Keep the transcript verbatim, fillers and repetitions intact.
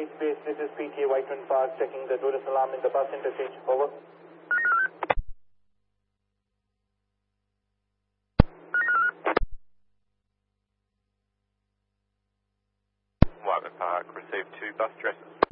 Beach Base, this is P T A White Twin Park, checking the tourist alarm in the bus interchange. Over. White Twin Park, received two bus addresses.